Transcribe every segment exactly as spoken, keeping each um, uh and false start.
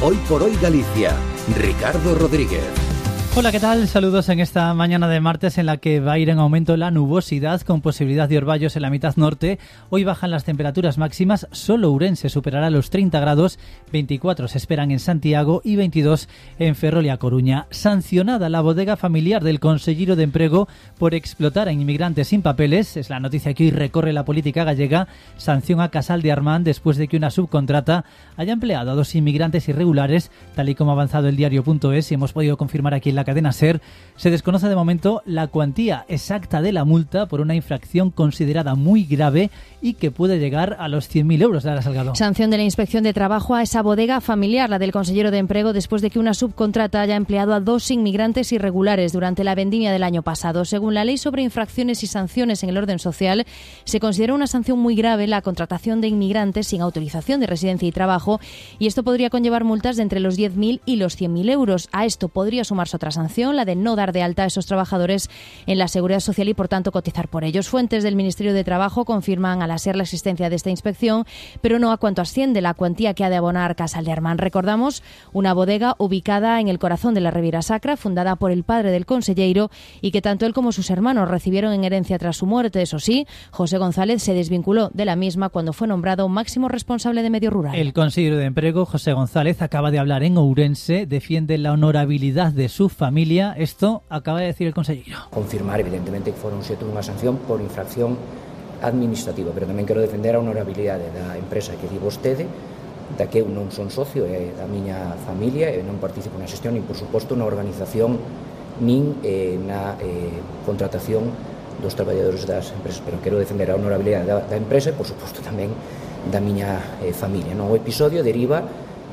Hoy por Hoy Galicia, Ricardo Rodríguez. Hola, ¿qué tal? Saludos en esta mañana de martes en la que va a ir en aumento la nubosidad con posibilidad de orvallos en la mitad norte. Hoy bajan las temperaturas máximas, solo Ourense superará los treinta grados, veinticuatro se esperan en Santiago y veintidós en Ferrol y A Coruña. Sancionada la bodega familiar del Conselleiro de Emprego por explotar a inmigrantes sin papeles, es la noticia que hoy recorre la política gallega. Sanción a Casal de Armán después de que una subcontrata haya empleado a dos inmigrantes irregulares, tal y como ha avanzado el diario punto es y hemos podido confirmar aquí en la La cadena SER. Se desconoce de momento la cuantía exacta de la multa por una infracción considerada muy grave y que puede llegar a los cien mil euros. Lara Salgado. Sanción de la Inspección de Trabajo a esa bodega familiar, la del Conselleiro de Emprego, después de que una subcontrata haya empleado a dos inmigrantes irregulares durante la vendimia del año pasado. Según la Ley sobre Infracciones y Sanciones en el Orden Social, se considera una sanción muy grave la contratación de inmigrantes sin autorización de residencia y trabajo, y esto podría conllevar multas de entre los diez mil y los cien mil euros. A esto podría sumarse otra sanción, la de no dar de alta a esos trabajadores en la Seguridad Social y, por tanto, cotizar por ellos. Fuentes del Ministerio de Trabajo confirman a la SER la existencia de esta inspección, pero no a cuánto asciende la cuantía que ha de abonar Casal de Armán. Recordamos, una bodega ubicada en el corazón de la Ribeira Sacra, fundada por el padre del conselleiro y que tanto él como sus hermanos recibieron en herencia tras su muerte. Eso sí, José González se desvinculó de la misma cuando fue nombrado máximo responsable de medio rural. El conselleiro de Emprego, José González, acaba de hablar en Ourense, defiende la honorabilidad de su familia. Esto acaba de decir el conselleiro. Confirmar, evidentemente, que foron xeito dunha sanción por infracción administrativa, pero tamén quero defender a honorabilidade da empresa que di vostede, da que eu non son socio, é da miña familia, e non participo na xestión, nin, por suposto, na organización, nin eh, na eh, contratación dos traballadores das empresas, pero quero defender a honorabilidade da, da empresa e, por suposto, tamén da miña eh, familia. Non? O episodio deriva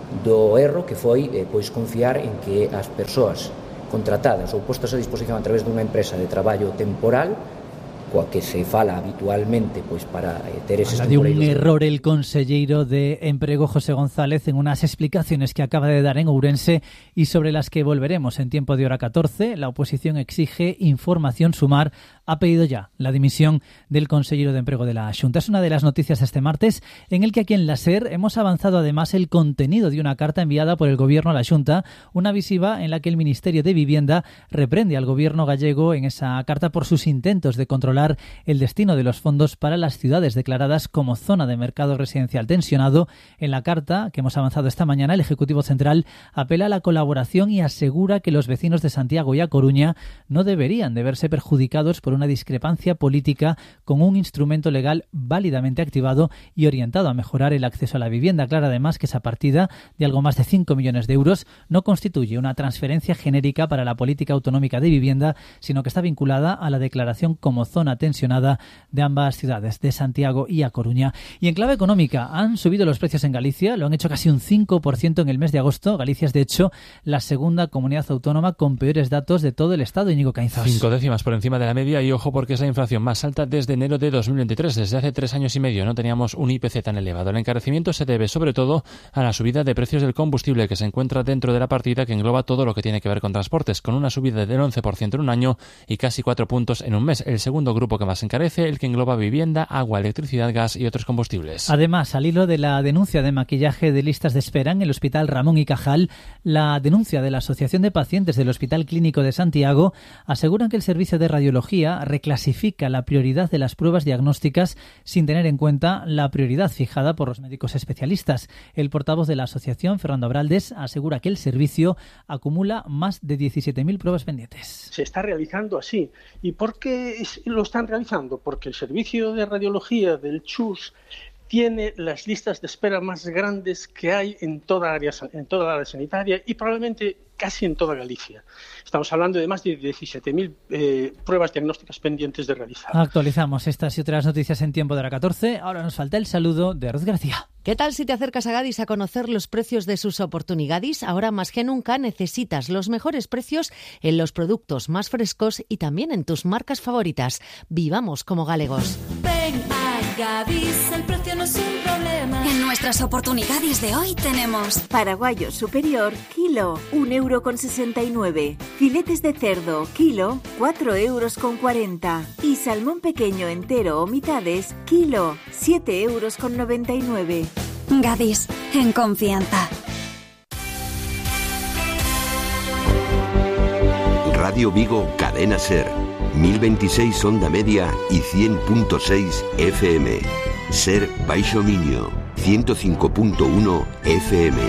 do erro que foi eh, pois confiar en que as persoas contratadas ou postas a disposición a través dunha empresa de traballo temporal coa que se fala habitualmente pois para eh, ter eses Habla de un error el conselleiro de Emprego, José González, en unas explicaciones que acaba de dar en Ourense y sobre las que volveremos en tiempo de hora catorce. La oposición exige información. Sumar ha pedido ya la dimisión del conselleiro de Emprego de la Xunta. Es una de las noticias de este martes, en el que aquí en la SER hemos avanzado además el contenido de una carta enviada por el Gobierno a la Xunta, una visiva en la que el Ministerio de Vivienda reprende al Gobierno gallego en esa carta por sus intentos de controlar el destino de los fondos para las ciudades declaradas como zona de mercado residencial tensionado. En la carta que hemos avanzado esta mañana, el Ejecutivo Central apela a la colaboración y asegura que los vecinos de Santiago y A Coruña no deberían de verse perjudicados por una discrepancia política con un instrumento legal válidamente activado y orientado a mejorar el acceso a la vivienda. Aclara además que esa partida de algo más de cinco millones de euros no constituye una transferencia genérica para la política autonómica de vivienda, sino que está vinculada a la declaración como zona tensionada de ambas ciudades, de Santiago y A Coruña. Y en clave económica, han subido los precios en Galicia, lo han hecho casi un cinco por ciento en el mes de agosto. Galicia es, de hecho, la segunda comunidad autónoma con peores datos de todo el estado. Íñigo Caínzos. Cinco décimas por encima de la media, y ojo porque es la inflación más alta desde enero de dos mil veintitrés. Desde hace tres años y medio no teníamos un I P C tan elevado. El encarecimiento se debe sobre todo a la subida de precios del combustible, que se encuentra dentro de la partida que engloba todo lo que tiene que ver con transportes, con una subida del once por ciento en un año y casi cuatro puntos en un mes. El segundo grupo que más encarece, el que engloba vivienda, agua, electricidad, gas y otros combustibles. Además, al hilo de la denuncia de maquillaje de listas de espera en el Hospital Ramón y Cajal, la denuncia de la Asociación de Pacientes del Hospital Clínico de Santiago aseguran que el servicio de radiología reclasifica la prioridad de las pruebas diagnósticas sin tener en cuenta la prioridad fijada por los médicos especialistas. El portavoz de la asociación, Fernando Abraldes, asegura que el servicio acumula más de diecisiete mil pruebas pendientes. Se está realizando así. ¿Y por qué lo están realizando? Porque el servicio de radiología del CHUS tiene las listas de espera más grandes que hay en toda área, en toda la área sanitaria y probablemente casi en toda Galicia. Estamos hablando de más de diecisiete mil eh, pruebas diagnósticas pendientes de realizar. Actualizamos estas y otras noticias en tiempo de hora catorce. Ahora nos falta el saludo de Ruth García. ¿Qué tal si te acercas a Gadis a conocer los precios de sus oportunidades? Ahora más que nunca necesitas los mejores precios en los productos más frescos y también en tus marcas favoritas. Vivamos como galegos. Ven a Gadis, el precio no es un problema. En nuestras oportunidades de hoy tenemos paraguayo superior, kilo, un euro con sesenta y nueve. Filetes de cerdo, kilo, cuatro euros con cuarenta. Y salmón pequeño entero o mitades, kilo, siete euros con noventa y nueve. Gadis, en confianza. Radio Vigo Cadena Ser, mil veintiséis onda media y cien punto seis F M. Ser Baixo Miño, ciento cinco punto uno F M.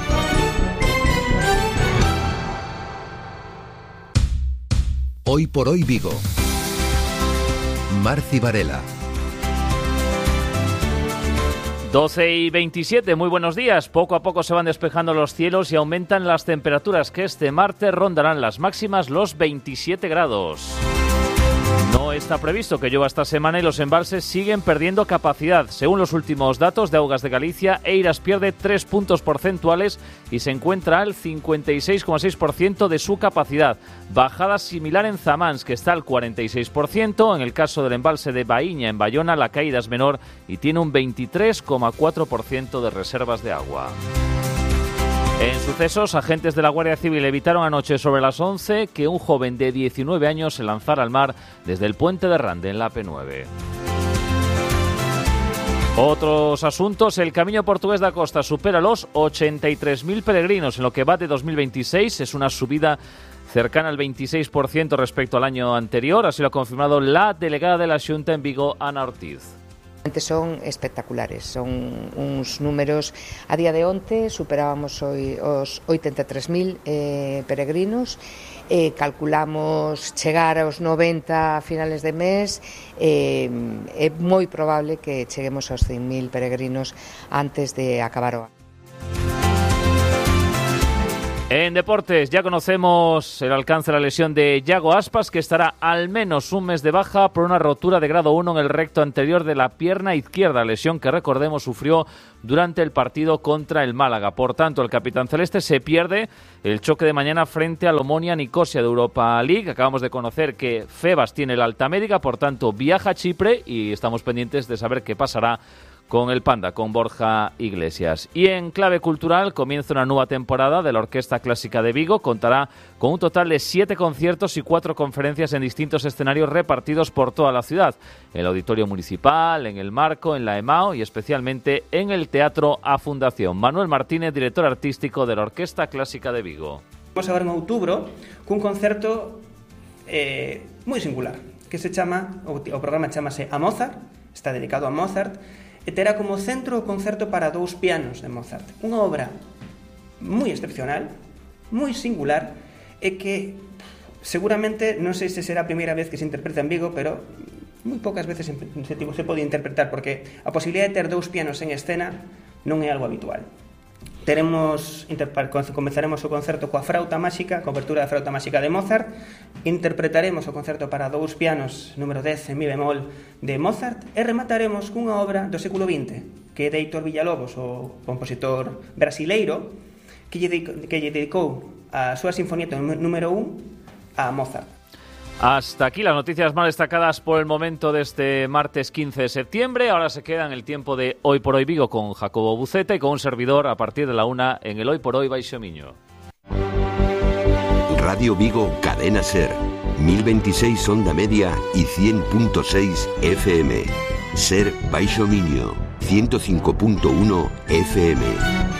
Hoy por hoy Vigo. Marci Varela. doce y veintisiete, muy buenos días. Poco a poco se van despejando los cielos y aumentan las temperaturas, que este martes rondarán las máximas los veintisiete grados. No está previsto que llueva esta semana y los embalses siguen perdiendo capacidad. Según los últimos datos de Augas de Galicia, Eiras pierde tres puntos porcentuales y se encuentra al cincuenta y seis coma seis por ciento de su capacidad. Bajada similar en Zamans, que está al cuarenta y seis por ciento. En el caso del embalse de Baíña, en Bayona, la caída es menor y tiene un veintitrés coma cuatro por ciento de reservas de agua. En sucesos, agentes de la Guardia Civil evitaron anoche sobre las once que un joven de diecinueve años se lanzara al mar desde el puente de Rande en la A P nueve. Otros asuntos, el Camino Portugués da Costa supera los ochenta y tres mil peregrinos en lo que va de dos mil veintiséis, es una subida cercana al veintiséis por ciento respecto al año anterior, así lo ha confirmado la delegada de la Xunta en Vigo, Ana Ortiz. Son espectaculares, son uns números, a día de onte superábamos hoy os oitenta e tres mil eh, peregrinos, eh, calculamos chegar aos noventa a finales de mes, eh, é moi probable que cheguemos aos cen mil peregrinos antes de acabar o ano. En deportes, ya conocemos el alcance de la lesión de Yago Aspas, que estará al menos un mes de baja por una rotura de grado uno en el recto anterior de la pierna izquierda, lesión que, recordemos, sufrió durante el partido contra el Málaga. Por tanto, el capitán celeste se pierde el choque de mañana frente al Omonia Nicosia de Europa League. Acabamos de conocer que Febas tiene la alta médica, por tanto viaja a Chipre y estamos pendientes de saber qué pasará con el Panda, con Borja Iglesias. Y en clave cultural comienza una nueva temporada de la Orquesta Clásica de Vigo. Contará con un total de siete conciertos y cuatro conferencias en distintos escenarios repartidos por toda la ciudad. En el Auditorio Municipal, en el Marco, en la EMAO y especialmente en el Teatro A Fundación. Manuel Martínez, director artístico de la Orquesta Clásica de Vigo. Vamos agora en outubro cun concerto eh, moi singular que se chama, o, o programa chamase A Mozart, está dedicado a Mozart, e terá como centro o concerto para dous pianos de Mozart. Unha obra moi excepcional, moi singular, e que seguramente, non sei se será a primeira vez que se interpreta en Vigo, pero moi poucas veces se, se pode interpretar, porque a posibilidad de ter dous pianos en escena non é algo habitual. Teremos, comenzaremos o concerto coa Frauta Máxica, coa abertura da Frauta Máxica de Mozart, interpretaremos o concerto para dous pianos número dez en mi bemol de Mozart e remataremos cunha obra do século vinte, que é de Heitor Villalobos, o compositor brasileiro, que lle dedicou a súa sinfonía número un a Mozart. Hasta aquí las noticias más destacadas por el momento de este martes quince de septiembre. Ahora se queda en el tiempo de Hoy por Hoy Vigo con Jacobo Buceta y con un servidor a partir de la una en el Hoy por Hoy Baixo Miño. Radio Vigo Cadena Ser, mil veintiséis onda media y cien punto seis F M. Ser Baixo Miño, ciento cinco punto uno F M.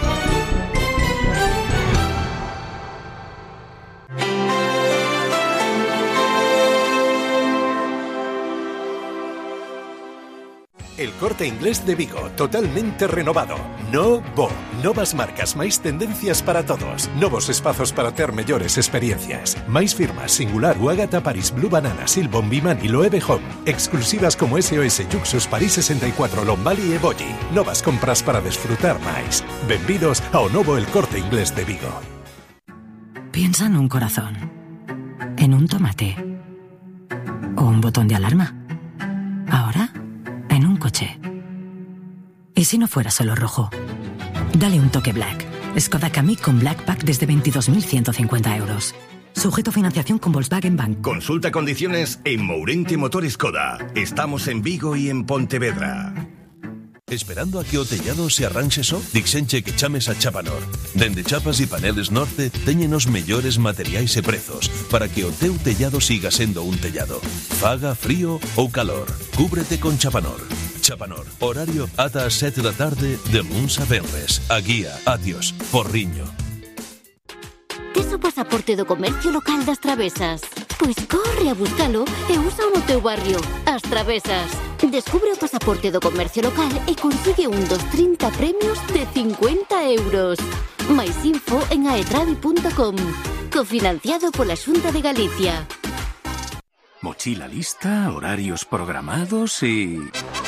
El Corte Inglés de Vigo, totalmente renovado. Novo. Novas marcas, máis tendencias para todos. Novos espazos para ter mellores experiencias. Máis firmas, Singular, Uagata, Paris, Blue Banana, Silbon, Bimani, Loewe Home. Exclusivas como S O S, Juxus, París sesenta y cuatro, Lombali e Bolli. Novas compras para desfrutar máis. Benvidos ao novo El Corte Inglés de Vigo. Piensa en un corazón, en un tomate o un botón de alarma. Ahora, en un coche. ¿Y si no fuera solo rojo? Dale un toque Black. Skoda Kamiq con Black Pack desde veintidós mil ciento cincuenta euros. Sujeto a financiación con Volkswagen Bank. Consulta condiciones en Mourente Motor Skoda. Estamos en Vigo y en Pontevedra. Esperando a que o tellado se arranxe só? Dixenche que chames a Chapanor. Dende chapas e paneles Norte teñen os mellores materiais e prezos para que o teu tellado siga sendo un tellado. Faga frío ou calor. Cúbrete con Chapanor. Chapanor. Horario ata as sete da tarde de luns a venres. A guía, adiós, Porriño. tes o pasaporte do comercio local das Travesas? Pois corre a buscalo e usa no teu barrio. As Travesas. Descubre o pasaporte do comercio local e consigue un dos trinta premios de cincuenta euros. Mais info en aetravi punto com. Cofinanciado pola Xunta de Galicia. Mochila lista, horarios programados y...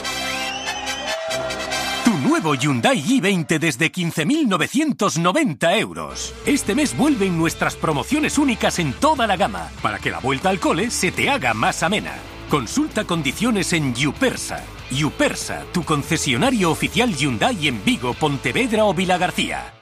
Tu nuevo Hyundai i veinte desde quince mil novecientos noventa euros. Este mes vuelven nuestras promociones únicas en toda la gama, para que la vuelta al cole se te haga más amena. Consulta condiciones en Yupersa. Yupersa, tu concesionario oficial Hyundai en Vigo, Pontevedra o Vilagarcía.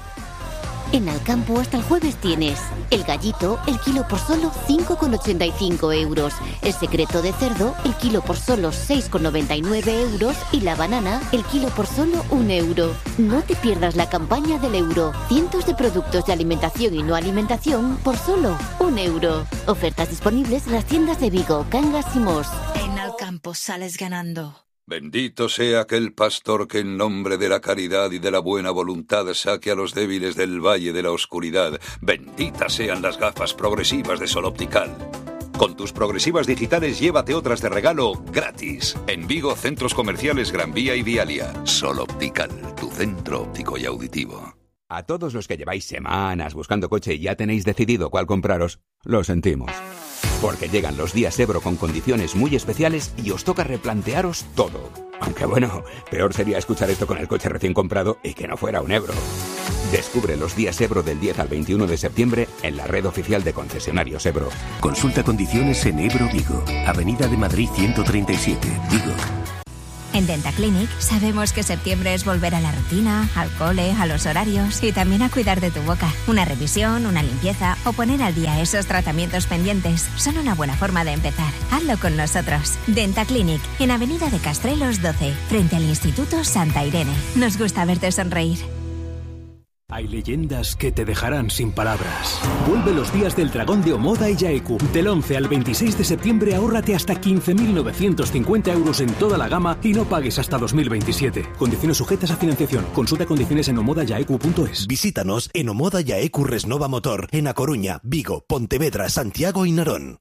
En Alcampo hasta el jueves tienes el gallito, el kilo por solo cinco con ochenta y cinco euros, el secreto de cerdo, el kilo por solo seis con noventa y nueve euros y la banana, el kilo por solo un euro. No te pierdas la campaña del euro. Cientos de productos de alimentación y no alimentación por solo un euro. Ofertas disponibles en las tiendas de Vigo, Cangas y Mos. En Alcampo sales ganando. Bendito sea aquel pastor que en nombre de la caridad y de la buena voluntad saque a los débiles del valle de la oscuridad. Benditas sean las gafas progresivas de Sol Optical. Con tus progresivas digitales llévate otras de regalo gratis. En Vigo, centros comerciales Gran Vía y Vialia. Sol Optical, tu centro óptico y auditivo. A todos los que lleváis semanas buscando coche y ya tenéis decidido cuál compraros, lo sentimos. Porque llegan los días Ebro con condiciones muy especiales y os toca replantearos todo. Aunque bueno, peor sería escuchar esto con el coche recién comprado y que no fuera un Ebro. Descubre los días Ebro del diez al veintiuno de septiembre en la red oficial de concesionarios Ebro. Consulta condiciones en Ebro Vigo, Avenida de Madrid ciento treinta y siete, Vigo. En Dentaclinic sabemos que septiembre es volver a la rutina, al cole, a los horarios y también a cuidar de tu boca. Una revisión, una limpieza o poner al día esos tratamientos pendientes son una buena forma de empezar. Hazlo con nosotros. Dentaclinic, en Avenida de Castrelos doce, frente al Instituto Santa Irene. Nos gusta verte sonreír. Hay leyendas que te dejarán sin palabras. Vuelve los días del dragón de Omoda y Yaeku. Del once al veintiséis de septiembre ahórrate hasta quince mil novecientos cincuenta euros en toda la gama y no pagues hasta dos mil veintisiete. Condiciones sujetas a financiación. Consulta condiciones en omoda yaeku punto es. Visítanos en Omoda Yaeku Resnova Motor, en A Coruña, Vigo, Pontevedra, Santiago y Narón.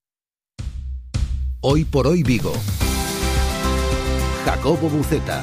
Hoy por hoy Vigo. Jacobo Buceta.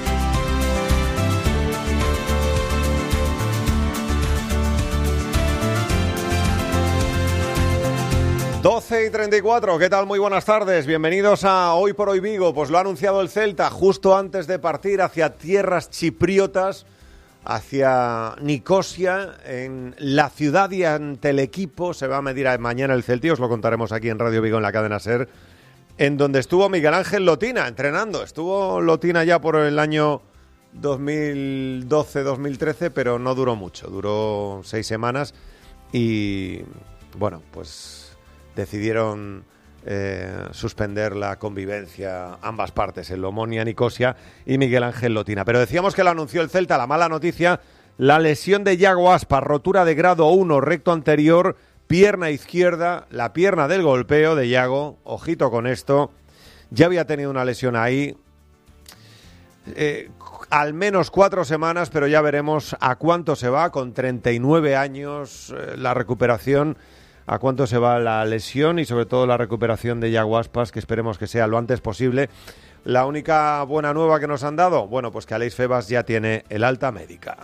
doce y treinta y cuatro, ¿qué tal? Muy buenas tardes, bienvenidos a Hoy por Hoy Vigo. Pues lo ha anunciado el Celta justo antes de partir hacia tierras chipriotas, hacia Nicosia, en la ciudad y ante el equipo. Se va a medir mañana el Celta, os lo contaremos aquí en Radio Vigo en la cadena SER, en donde estuvo Miguel Ángel Lotina entrenando. Estuvo Lotina ya por el año dos mil doce dos mil trece, pero no duró mucho, duró seis semanas y bueno, pues decidieron eh, suspender la convivencia ambas partes, el Omonia Nicosia y Miguel Ángel Lotina. Pero decíamos que lo anunció el Celta, la mala noticia, la lesión de Yago Aspas, rotura de grado uno, recto anterior, pierna izquierda, la pierna del golpeo de Yago, ojito con esto, ya había tenido una lesión ahí, eh, al menos cuatro semanas, pero ya veremos a cuánto se va, con treinta y nueve años, eh, la recuperación, a cuánto se va la lesión y sobre todo la recuperación de Yago Aspas, que esperemos que sea lo antes posible. La única buena nueva que nos han dado, bueno, pues que Aleix Febas ya tiene el alta médica.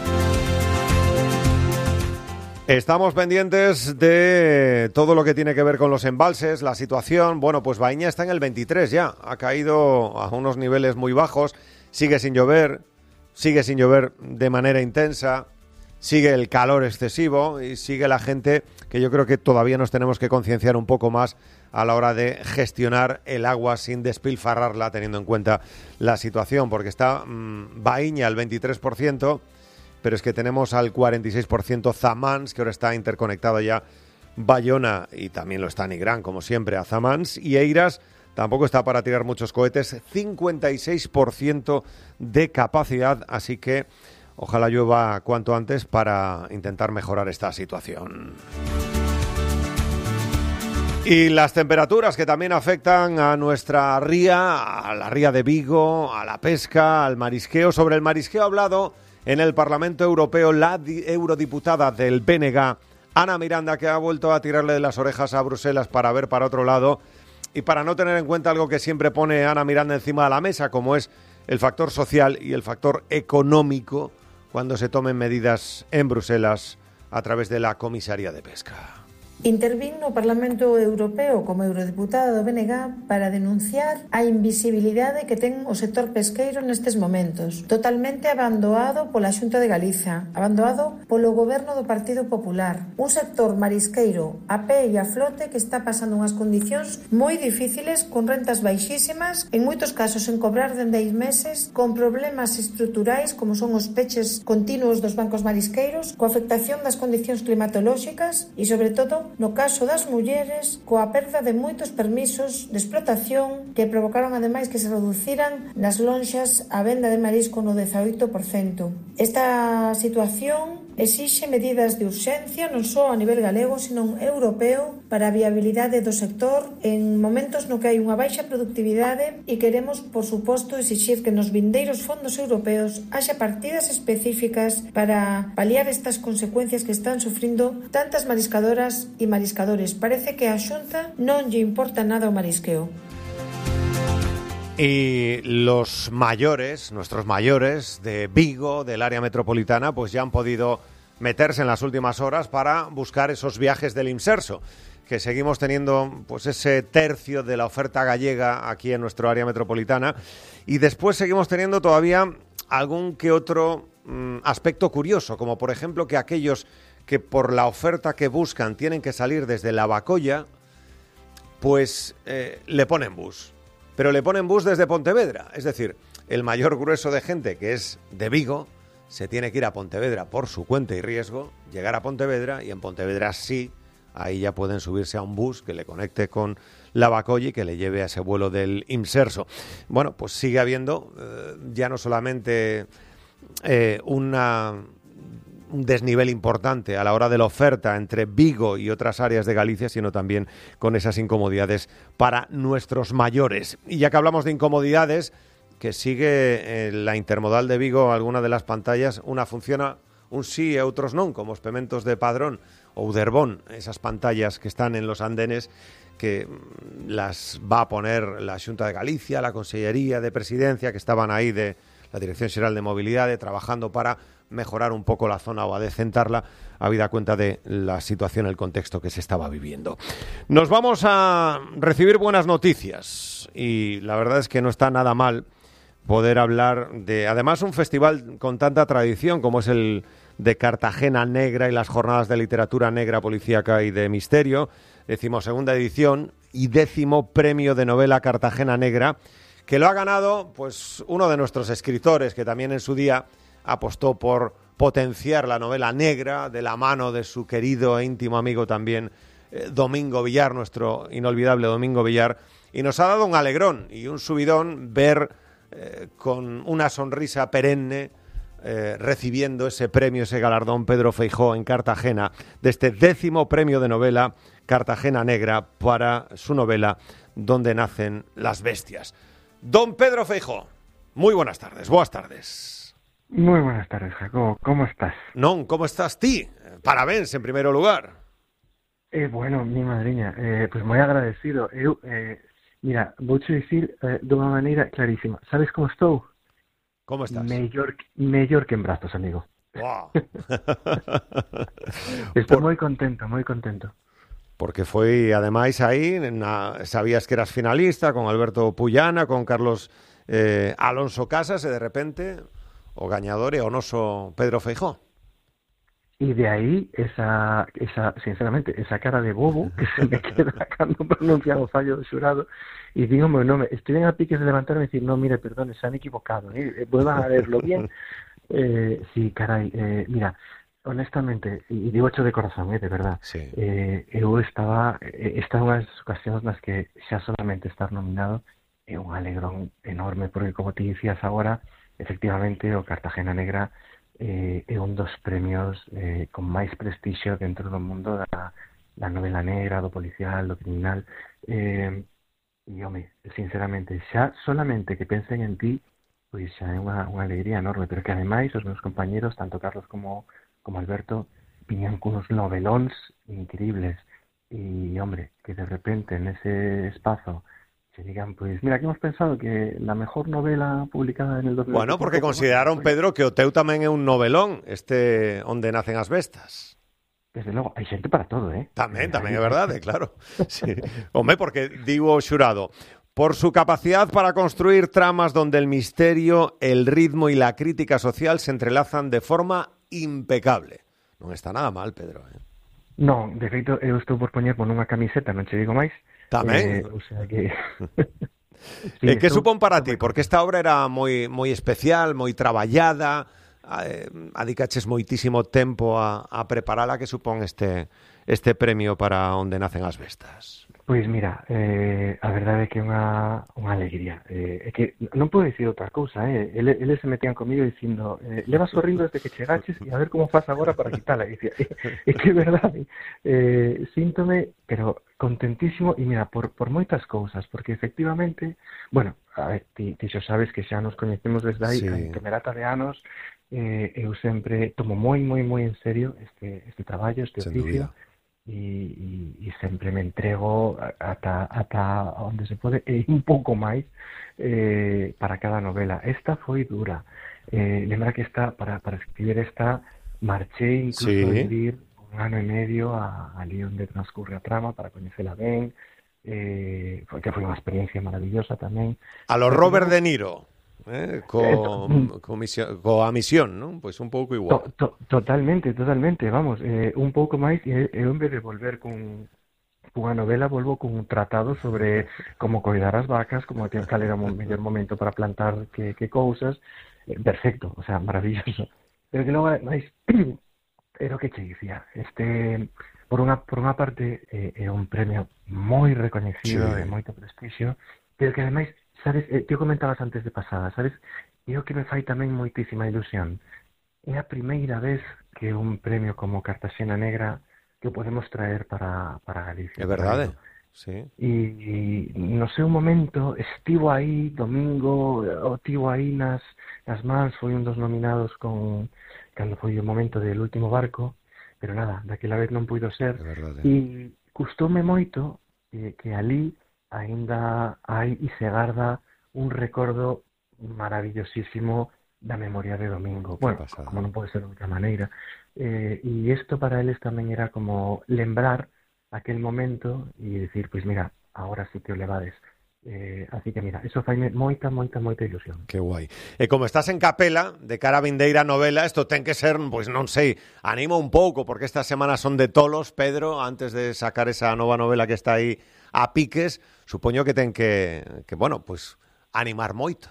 Estamos pendientes de todo lo que tiene que ver con los embalses, la situación. Bueno, pues Baíña está en el veintitrés ya, ha caído a unos niveles muy bajos, sigue sin llover, sigue sin llover de manera intensa, sigue el calor excesivo y sigue la gente, que yo creo que todavía nos tenemos que concienciar un poco más a la hora de gestionar el agua sin despilfarrarla, teniendo en cuenta la situación, porque está mmm, Baíña al veintitrés por ciento, pero es que tenemos al cuarenta y seis por ciento Zamans, que ahora está interconectado ya Bayona, y también lo está Nigrán, como siempre, a Zamans, y Eiras tampoco está para tirar muchos cohetes, cincuenta y seis por ciento de capacidad, así que ojalá llueva cuanto antes para intentar mejorar esta situación. Y las temperaturas que también afectan a nuestra ría, a la ría de Vigo, a la pesca, al marisqueo. Sobre el marisqueo ha hablado en el Parlamento Europeo la di- eurodiputada del B N G, Ana Miranda, que ha vuelto a tirarle de las orejas a Bruselas para ver para otro lado y para no tener en cuenta algo que siempre pone Ana Miranda encima de la mesa, como es el factor social y el factor económico cuando se tomen medidas en Bruselas a través de la Comisaría de Pesca. Intervín no Parlamento Europeo como eurodeputada do B N G para denunciar a invisibilidade que ten o sector pesqueiro nestes momentos, totalmente abandoado pola Xunta de Galiza, abandoado polo goberno do Partido Popular, un sector marisqueiro a pé e a flote que está pasando unhas condicións moi difíciles, con rentas baixísimas, en moitos casos en cobrar dende hai meses, con problemas estruturais como son os peches continuos dos bancos marisqueiros, coa afectación das condicións climatolóxicas e, sobre todo, no caso das mulleres, coa perda de moitos permisos de explotación que provocaron ademais que se reduciran nas lonxas a venda de marisco no dezaoito por cento. Esta situación exixe medidas de urxencia non só a nivel galego, sino europeo para a viabilidade do sector en momentos no que hai unha baixa productividade e queremos, por suposto, exixir que nos vindeiros fondos europeos haxa partidas específicas para paliar estas consecuencias que están sufrindo tantas mariscadoras e mariscadores. Parece que a Xunta non lle importa nada o marisqueo. Y los mayores, nuestros mayores de Vigo, del área metropolitana, pues ya han podido meterse en las últimas horas para buscar esos viajes del Imserso, que seguimos teniendo pues ese tercio de la oferta gallega aquí en nuestro área metropolitana, y después seguimos teniendo todavía algún que otro mmm, aspecto curioso, como por ejemplo que aquellos que por la oferta que buscan tienen que salir desde Lavacolla, pues eh, le ponen bus. Pero le ponen bus desde Pontevedra. Es decir, el mayor grueso de gente que es de Vigo se tiene que ir a Pontevedra por su cuenta y riesgo, llegar a Pontevedra, y en Pontevedra sí, ahí ya pueden subirse a un bus que le conecte con Lavacolla y que le lleve a ese vuelo del Imserso. Bueno, pues sigue habiendo eh, ya no solamente eh, una... un desnivel importante a la hora de la oferta entre Vigo y otras áreas de Galicia, sino también con esas incomodidades para nuestros mayores. Y ya que hablamos de incomodidades, que sigue en la intermodal de Vigo, alguna de las pantallas, una funciona, un sí e outros non, como os pementos de Padrón ou Uderbón, esas pantallas que están en los andenes que las va a poner la Xunta de Galicia, la Consellería de Presidencia, que estaban ahí de la Dirección Xeral de Mobilidade, trabajando para mejorar un poco la zona o adecentarla, habida cuenta de la situación, el contexto que se estaba viviendo. Nos vamos a recibir buenas noticias y la verdad es que no está nada mal poder hablar de, además, un festival con tanta tradición como es el de Cartagena Negra y las jornadas de literatura negra, policíaca y de misterio, decimosegunda edición y décimo premio de novela Cartagena Negra, que lo ha ganado pues uno de nuestros escritores que también en su día apostó por potenciar la novela negra de la mano de su querido e íntimo amigo también eh, Domingo Villar, nuestro inolvidable Domingo Villar, y nos ha dado un alegrón y un subidón ver eh, con una sonrisa perenne eh, recibiendo ese premio, ese galardón Pedro Feijóo en Cartagena, de este décimo premio de novela Cartagena Negra para su novela Donde nacen las bestias. Don Pedro Feijóo, muy buenas tardes, boas tardes. Moi buenas tardes, Jacobo. Como estás? Non, como estás ti? Parabéns, en primeiro lugar. Eh, bueno, mi madriña, eh, pues moi agradecido. Eu, eh, mira, vouche dicir eh, dunha maneira clarísima. Sabes como estou? Como estás? Mellor, mellor que en brazos, amigo. Wow. Estou Por... moi contento, moi contento. Porque foi, ademais, aí, na... sabías que eras finalista con Alberto Puyana, con Carlos eh, Alonso Casas, e de repente... o gañador é o noso Pedro Feijóo. E de aí, esa, esa, sinceramente, esa cara de bobo que se me queda cando pronuncian o fallo do xurado e digo o meu nome. Estoy en a piques de levantarme e decir, no, mire, perdón, se han equivocado, ¿eh? Vuelvan a leerlo bien. Eh, sí, caray, eh, mira, honestamente, e digo hecho de corazón, eh, de verdad, sí. eh, eu estaba, eh, esta é unhas ocasións nas que xa solamente estar nominado é un alegrón enorme, porque como te dicías agora, efectivamente, o Cartagena Negra eh, é un dos premios eh, con máis prestixio dentro do mundo da, da novela negra, do policial, do criminal. Eh, e, home, sinceramente, xa solamente que pensen en ti, pois xa é unha, unha alegría enorme, pero que ademais os meus compañeros, tanto Carlos como, como Alberto, viñan cunos novelóns increíbles. Y, hombre, que de repente en ese espacio se digan, pues, mira, aquí hemos pensado que la mejor novela publicada en el dos mil veinticinco... Bueno, porque consideraron, Pedro, que o teu tamén é un novelón, este Onde nacen as bestas. Desde logo, hai xente para todo, eh? Tamén, tamén é verdade, claro. Sí. Home, porque digo o xurado, por su capacidad para construir tramas donde el misterio, el ritmo y la crítica social se entrelazan de forma impecable. Non está nada mal, Pedro, eh? Non, de feito, eu estou por poñer por unha camiseta, non che digo máis. Tamén. Eh, o sea que... sí, e que supón para ti? Porque esta obra era moi moi especial, moi traballada, eh, adicaches moitísimo tempo a, a preparala. Que supón este este premio para Onde nacen as bestas? Pois mira, eh, a verdade é que é unha, unha alegría. Eh, é que non podo dicir outra cousa, eh? Eles, eles se metían comigo dicindo, eh, levas sorrindo desde que chegaches e a ver como faz agora para quitala. E dicía, é, é que é verdade, eh, síntome, pero contentísimo, e mira, por, por moitas cousas, porque efectivamente, bueno, a ver, ti, ti xo sabes que xa nos coñecemos desde aí, sí. En temerata de anos, eh, eu sempre tomo moi, moi, moi en serio este, este traballo, este Sen oficio, dúbida. E, e, e sempre me entrego ata, ata onde se pode e un pouco máis eh, para cada novela. Esta foi dura. Eh, lembra que esta, para, para escribir esta, marchei incluso sí. a vivir un ano e medio a, ali onde transcurre a trama para coñecela ben, eh, que foi unha experiencia maravillosa tamén. A lo Robert De Niro. Eh, co, co, misión, coa misión, non? Pois un pouco igual. To, to, totalmente, totalmente, vamos, eh, un pouco máis, e eu en vez de volver con unha novela, volvo con un tratado sobre como coidar as vacas, como que cal era o mellor momento para plantar que, que cousas, eh, perfecto, o sea, maravilloso. Pero que logo, máis, era o que che dicía, este, por unha, por unha parte, eh, é un premio moi recoñecido, sí. De moito prestixio, pero que ademais, sabes, eh, te comentabas antes de pasada, sabes, e o que me fai tamén moitísima ilusión. É a primeira vez que un premio como Cartaxena Negra que podemos traer para, para Galicia. É verdade, sí. E, e no seu momento estivo aí, domingo, o tivo aí nas, nas mans, foi un dos nominados con cando foi o momento del último barco, pero nada, daquela vez non puido ser. E custoume moito que, que ali aínda hai e se garda un recordo maravillosísimo da memoria de domingo. Bueno, pasada. Como non pode ser de outra maneira. Eh, e isto para eles tamén era como lembrar aquel momento e dicir, pois mira, agora sí que o levades. Eh, así que mira, eso faime moita, moita, moita ilusión. Que guai. E como estás en capela, de cara a vindeira novela, isto ten que ser, pois non sei, anima un pouco, porque estas semanas son de tolos, Pedro, antes de sacar esa nova novela que está aí a piques, supoño que ten que, que bueno, pois, animar moito.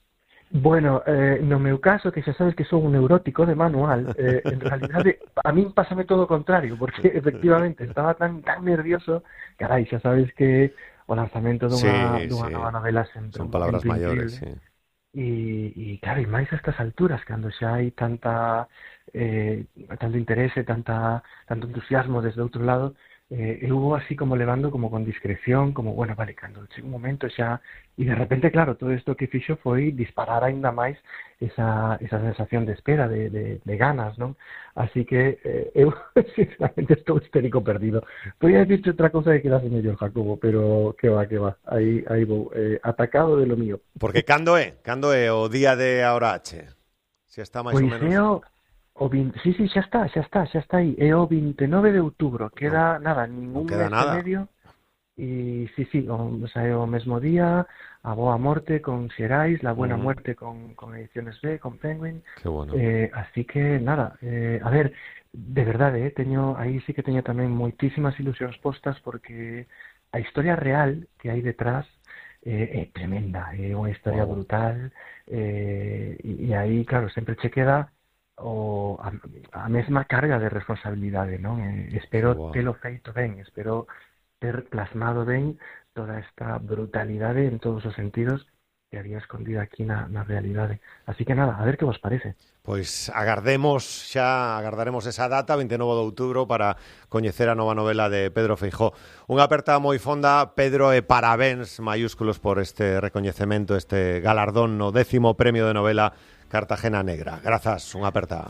Bueno, eh, no meu caso, que xa sabes que son un neurótico de manual, eh, en realidade, a min pásame todo o contrario, porque efectivamente estaba tan tan nervioso, carai, xa sabes que o lanzamento dunha, sí, dunha sí. nova novela sempre son palabras maiores, sí. E, e claro, e máis a estas alturas, cando xa hai tanta eh, tanto interese, tanta tanto entusiasmo desde outro lado, eh, eu vou así como levando como con discreción, como, bueno, vale, cando chega un momento xa, e de repente, claro, todo isto que fixo foi disparar aínda máis esa, esa sensación de espera, de, de, de ganas, non? Así que eh, eu, sinceramente, estou histérico perdido. Podría decirte outra cousa que quedase mellor, Jacobo, pero que va, que va, aí, aí vou, eh, atacado de lo mío. Porque cando é? Cando é o día de Aorache? Se está máis pois ou menos... Eu... O veinte, sí, sí, xa está, xa está, xa está aí. É o vinte e nove de outubro, queda, no, nada, ningún queda mes nada. e medio. E sí, sí, o, o sea, é o mesmo día, A Boa Morte con Xerais, La Buena mm. Muerte con, con Ediciones B, con Penguin. Qué bueno. Eh, así que, nada, eh, a ver, de verdade, eh, teño, aí sí que teño tamén moitísimas ilusións postas, porque a historia real que hai detrás eh, é tremenda, é unha historia wow. brutal, eh, e, e aí, claro, sempre che queda o a, a mesma carga de responsabilidade, non? Eh, espero wow. telo feito ben, espero ter plasmado ben toda esta brutalidade en todos os sentidos que había escondida aquí na, na realidade. Así que nada, a ver que vos parece. Pois agardemos xa, agardaremos esa data, vinte e nove de outubro, para coñecer a nova novela de Pedro Feijóo. Unha aperta moi fonda, Pedro, e parabéns maiúsculos por este recoñecemento, este galardón no décimo premio de novela Cartaxena Negra. Grazas, unha aperta.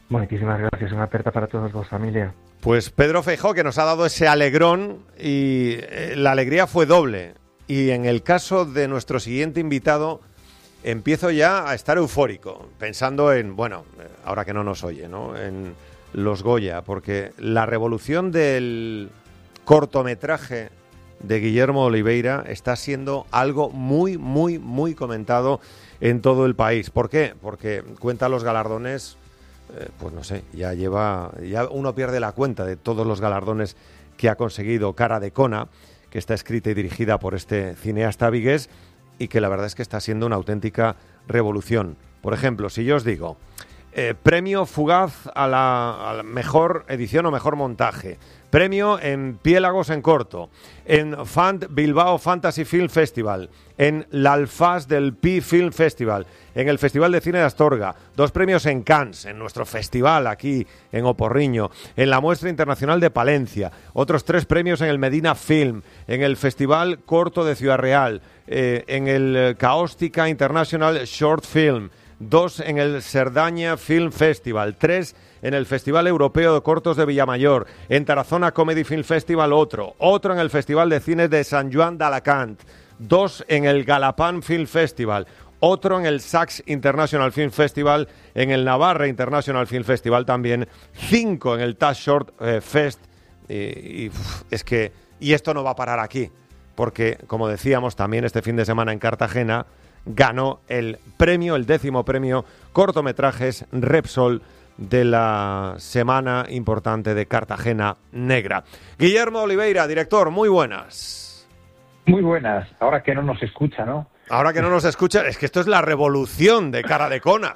Muchísimas gracias, una aperta para todos vos, familia. Pues Pedro Feijóo, que nos ha dado ese alegrón, y eh, la alegría fue doble. Y en el caso de nuestro siguiente invitado, empiezo ya a estar eufórico, pensando en, bueno, ahora que no nos oye, ¿no?, en los Goya, porque la revolución del cortometraje de Guillermo Oliveira está siendo algo muy, muy, muy comentado en todo el país. ¿Por qué? Porque cuenta los galardones, eh, pues no sé, ya lleva, ya uno pierde la cuenta de todos los galardones que ha conseguido Cara de Cona, que está escrita y dirigida por este cineasta vigués, y que la verdad es que está siendo una auténtica revolución. Por ejemplo, si yo os digo, eh, premio fugaz a la, a la mejor edición o mejor montaje, premio en Piélagos en corto, en Fant Bilbao Fantasy Film Festival, en la Alfaz del Pi Film Festival, en el Festival de Cine de Astorga, dos premios en Cannes, en nuestro festival aquí en Oporriño, en la Muestra Internacional de Palencia, otros tres premios en el Medina Film, en el Festival Corto de Ciudad Real, eh, en el Caóstica International Short Film, dos en el Cerdaña Film Festival, tres en el Festival Europeo de Cortos de Villamayor, en Tarazona Comedy Film Festival otro, otro en el Festival de Cine de Sant Joan d'Alacant, dos en el Galapán Film Festival, otro en el Sachs International Film Festival, en el Navarra International Film Festival también, cinco en el Tash Short eh, Fest, y, y uf, es que, y esto no va a parar aquí, porque, como decíamos, también este fin de semana en Cartagena ganó el premio, el décimo premio cortometrajes Repsol de la semana importante de Cartagena Negra. Guillermo Oliveira, director, muy buenas. Muy buenas, ahora que no nos escucha, ¿no? Ahora que no nos escucha, es que esto es la revolución de Cara de Cona.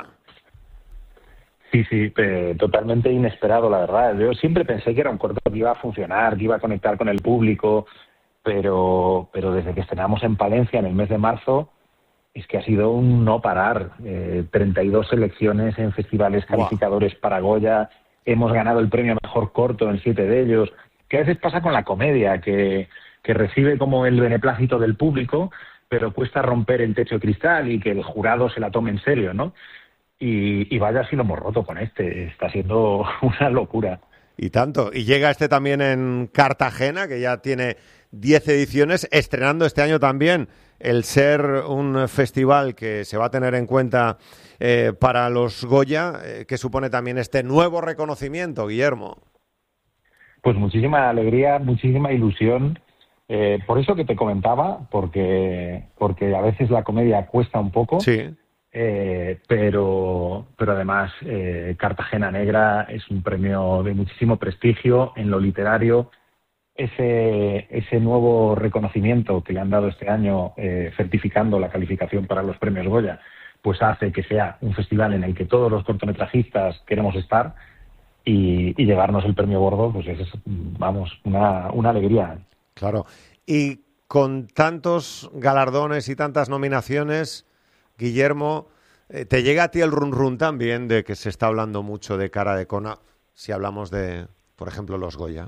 Sí, sí, eh, totalmente inesperado, la verdad. Yo siempre pensé que era un corto que iba a funcionar, que iba a conectar con el público, pero, pero desde que estrenamos en Palencia en el mes de marzo, es que ha sido un no parar. Eh, treinta y dos selecciones en festivales calificadores wow. para Goya. Hemos ganado el premio a Mejor Corto en siete de ellos. Que a veces pasa con la comedia, que, que recibe como el beneplácito del público, pero cuesta romper el techo de cristal y que el jurado se la tome en serio, ¿no? Y, y vaya si lo hemos roto con este. Está siendo una locura. Y tanto. Y llega este también en Cartagena, que ya tiene diez ediciones, estrenando este año también el ser un festival que se va a tener en cuenta eh, para los Goya, eh, que supone también este nuevo reconocimiento, Guillermo. Pues muchísima alegría, muchísima ilusión. Eh, por eso que te comentaba, porque, porque a veces la comedia cuesta un poco, sí. eh, pero, pero además eh, Cartagena Negra es un premio de muchísimo prestigio en lo literario. Ese, ese nuevo reconocimiento que le han dado este año eh, certificando la calificación para los premios Goya, pues hace que sea un festival en el que todos los cortometrajistas queremos estar y, y llevarnos el premio gordo, pues es, vamos, una, una alegría. Claro. Y con tantos galardones y tantas nominaciones, Guillermo, eh, ¿te llega a ti el run run también de que se está hablando mucho de Cara de Cona si hablamos de, por ejemplo, los Goya?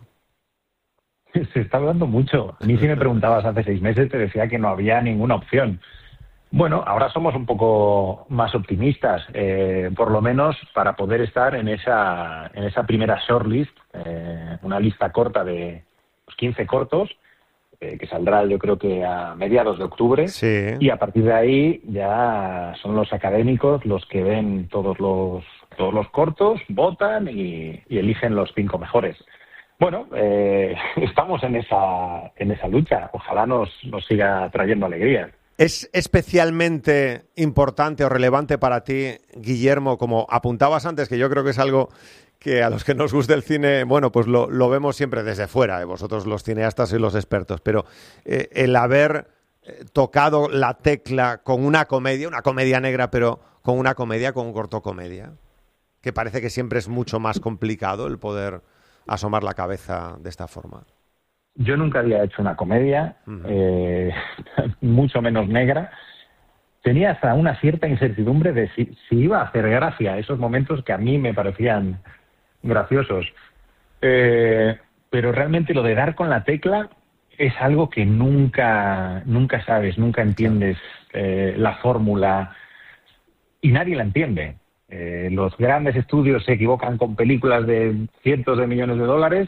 Se está hablando mucho. A mí si me preguntabas hace seis meses te decía que no había ninguna opción. Bueno, ahora somos un poco más optimistas, eh, por lo menos para poder estar en esa en esa primera shortlist, eh, una lista corta de pues, quince cortos, eh, que saldrá yo creo que a mediados de octubre, sí. Y a partir de ahí ya son los académicos los que ven todos los todos los cortos, votan y, y eligen los cinco mejores. Bueno, eh, estamos en esa en esa lucha. Ojalá nos, nos siga trayendo alegría. ¿Es especialmente importante o relevante para ti, Guillermo, como apuntabas antes, que yo creo que es algo que a los que nos gusta el cine, bueno, pues lo, lo vemos siempre desde fuera, eh, vosotros los cineastas y los expertos, pero eh, el haber eh, tocado la tecla con una comedia, una comedia negra, pero con una comedia, con un corto comedia, que parece que siempre es mucho más complicado el poder asomar la cabeza de esta forma. Yo nunca había hecho una comedia, uh-huh. eh, mucho menos negra. Tenía hasta una cierta incertidumbre de si, si iba a hacer gracia esos momentos que a mí me parecían graciosos. Eh, pero realmente lo de dar con la tecla es algo que nunca, nunca sabes, nunca entiendes eh, la fórmula y nadie la entiende. Eh, los grandes estudios se equivocan con películas de cientos de millones de dólares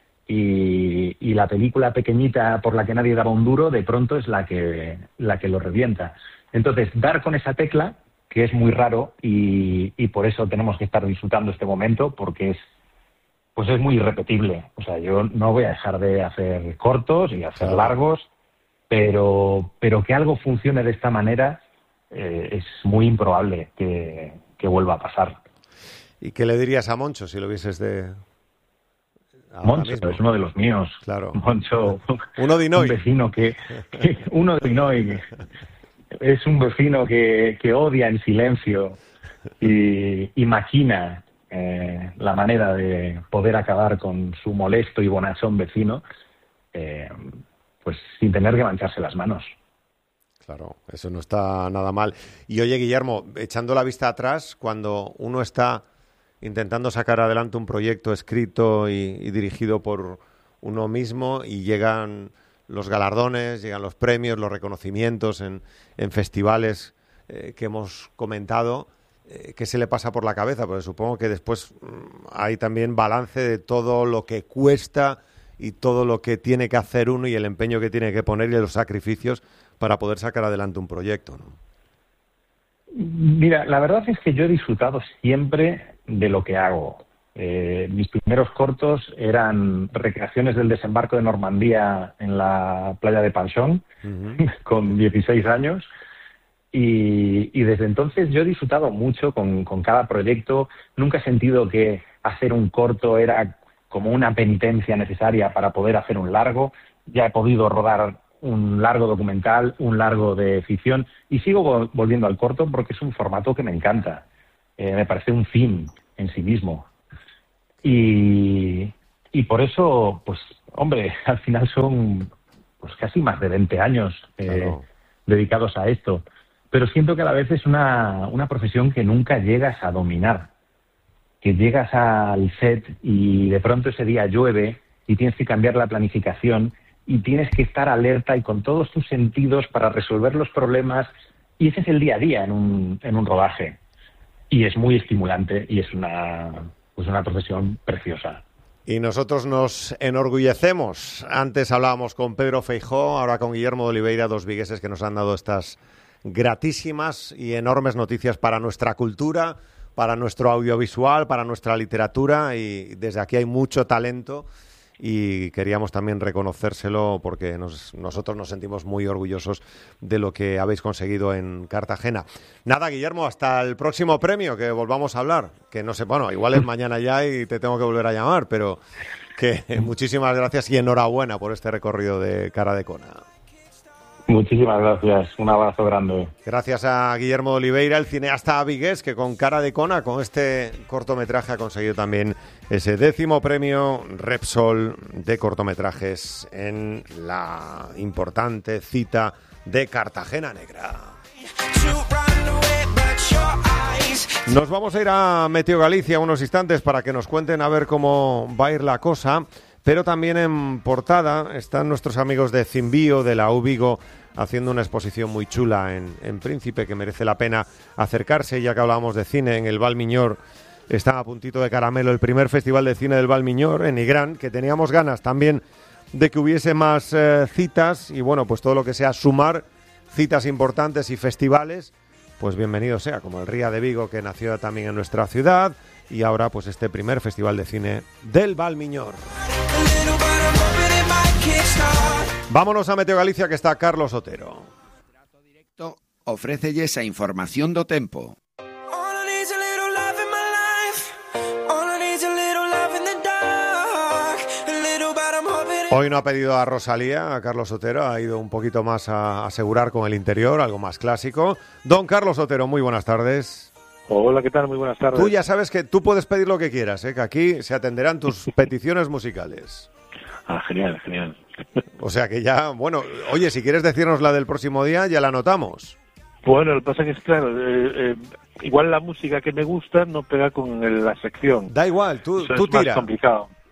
y, y la película pequeñita por la que nadie daba un duro de pronto es la que, la que lo revienta. Entonces, dar con esa tecla, que es muy raro y, y por eso tenemos que estar disfrutando este momento, porque es pues es muy irrepetible. O sea, yo no voy a dejar de hacer cortos y hacer largos, pero, pero que algo funcione de esta manera eh, es muy improbable que, que vuelva a pasar. ¿Y qué le dirías a Moncho si lo vieses de...? Moncho mismo? Es uno de los míos. Claro. Moncho, uno de Inoi. Un vecino que... que uno de Inoi. Es un vecino que, que odia en silencio y, y maquina eh, la manera de poder acabar con su molesto y bonachón vecino, eh, pues sin tener que mancharse las manos. Claro, eso no está nada mal. Y oye, Guillermo, echando la vista atrás, cuando uno está intentando sacar adelante un proyecto escrito y, y dirigido por uno mismo y llegan los galardones, llegan los premios, los reconocimientos en, en festivales eh, que hemos comentado, eh, ¿qué se le pasa por la cabeza? Porque supongo que después mmm, hay también balance de todo lo que cuesta y todo lo que tiene que hacer uno y el empeño que tiene que poner y los sacrificios para poder sacar adelante un proyecto, ¿no? Mira, la verdad es que yo he disfrutado siempre de lo que hago. Eh, mis primeros cortos eran recreaciones del desembarco de Normandía en la playa de Panchón, uh-huh. con dieciséis años, y, y desde entonces yo he disfrutado mucho con, con cada proyecto. Nunca he sentido que hacer un corto era como una penitencia necesaria para poder hacer un largo. Ya he podido rodar un largo documental, un largo de ficción, y sigo volviendo al corto porque es un formato que me encanta. Eh, me parece un fin en sí mismo. Y, y por eso, pues, hombre, al final son pues casi más de veinte años eh, claro. dedicados a esto. Pero siento que a la vez es una, una profesión que nunca llegas a dominar. Que llegas al set y de pronto ese día llueve y tienes que cambiar la planificación y tienes que estar alerta y con todos tus sentidos para resolver los problemas. Y ese es el día a día en un, en un rodaje. Y es muy estimulante y es una... pues una profesión preciosa. Y nosotros nos enorgullecemos. Antes hablábamos con Pedro Feijóo, ahora con Guillermo de Oliveira, dos vigueses que nos han dado estas gratísimas y enormes noticias para nuestra cultura, para nuestro audiovisual, para nuestra literatura, y desde aquí hay mucho talento y queríamos también reconocérselo porque nos, nosotros nos sentimos muy orgullosos de lo que habéis conseguido en Cartagena. Nada, Guillermo, hasta el próximo premio, que volvamos a hablar, que no sé, bueno, igual es mañana ya y te tengo que volver a llamar, pero que muchísimas gracias y enhorabuena por este recorrido de Cara de Cona. Muchísimas gracias, un abrazo grande. Gracias a Guillermo de Oliveira, el cineasta vigués, que con Cara de Cona, con este cortometraje, ha conseguido también ese décimo premio Repsol de cortometrajes en la importante cita de Cartagena Negra. Nos vamos a ir a Meteo Galicia unos instantes para que nos cuenten a ver cómo va a ir la cosa. Pero también en portada están nuestros amigos de Cimbío, de la U Vigo, haciendo una exposición muy chula en, en Príncipe, que merece la pena acercarse. Ya que hablábamos de cine, en el Val Miñor está a puntito de caramelo el primer Festival de Cine del Val Miñor, en Nigrán, que teníamos ganas también de que hubiese más eh, citas, y bueno, pues todo lo que sea sumar citas importantes y festivales, pues bienvenido sea, como el Ría de Vigo, que nació también en nuestra ciudad, y ahora pues este primer Festival de Cine del Val Miñor. Vámonos a Meteo Galicia, que está Carlos Otero. Trato Directo ofrécelle esa información do tempo. Hoy no ha pedido a Rosalía, a Carlos Otero, ha ido un poquito más a asegurar con el interior, algo más clásico. Don Carlos Otero, muy buenas tardes. Hola, ¿qué tal? Muy buenas tardes. Tú ya sabes que tú puedes pedir lo que quieras, ¿eh? Que aquí se atenderán tus peticiones musicales. Ah, genial, genial. O sea que ya, bueno, oye, si quieres decirnos la del próximo día, ya la anotamos. Bueno, lo que pasa es que es claro, eh, eh, igual la música que me gusta no pega con el, la sección. Da igual, tú, Eso tú es tira. Más complicado.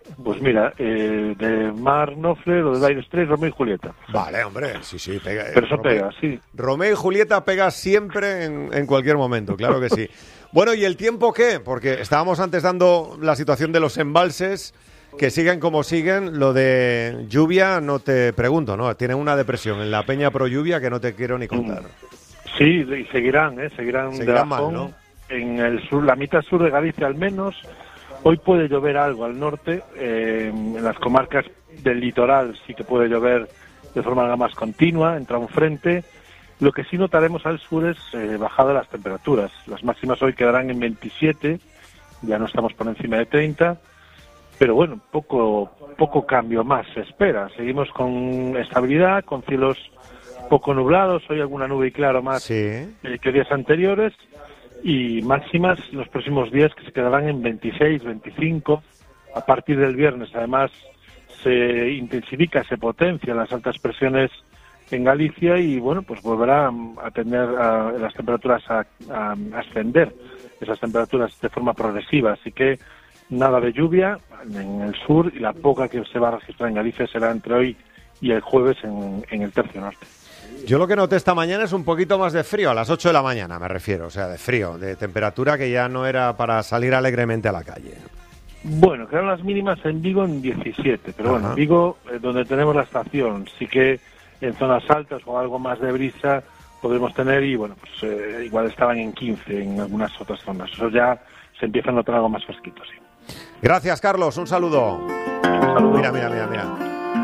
Pues mira, eh, de Mark Knopfler o de Dire Straits, Romeo y Julieta. Vale, hombre, sí, sí, pega. Pero eso Romeo, pega, sí. Romeo y Julieta pega siempre en, en cualquier momento, claro que sí. Bueno, ¿y el tiempo qué? Porque estábamos antes dando la situación de los embalses, que siguen como siguen. Lo de lluvia, no te pregunto, ¿no? Tienen una depresión en la Peña Pro Lluvia que no te quiero ni contar. Sí, y seguirán, ¿eh? Seguirán, seguirán de bajón, mal, ¿no? En el sur, la mitad sur de Galicia al menos. Hoy puede llover algo al norte, eh, en las comarcas del litoral sí que puede llover de forma algo más continua, entra un frente. Lo que sí notaremos al sur es eh, bajada de las temperaturas. Las máximas hoy quedarán en veintisiete, ya no estamos por encima de treinta, pero bueno, poco, poco cambio más se espera. Seguimos con estabilidad, con cielos poco nublados, hoy alguna nube y claro más sí. eh, que días anteriores. Y máximas los próximos días que se quedarán en veintiséis, veinticinco. A partir del viernes, además, se intensifica, se potencian las altas presiones en Galicia y, bueno, pues volverá a tener a, las temperaturas a, a ascender, esas temperaturas de forma progresiva. Así que nada de lluvia en el sur y la poca que se va a registrar en Galicia será entre hoy y el jueves en, en el tercio norte. Yo lo que noté esta mañana es un poquito más de frío, a las ocho de la mañana me refiero, o sea, de frío, de temperatura que ya no era para salir alegremente a la calle. Bueno, quedan las mínimas en Vigo en diecisiete, pero Ajá. bueno, en Vigo, eh, donde tenemos la estación, sí que en zonas altas o algo más de brisa podemos tener y bueno, pues eh, igual estaban en quince en algunas otras zonas. Eso ya se empieza a notar algo más fresquito, sí. Gracias, Carlos, un saludo. Un saludo. Mira, mira, mira, mira.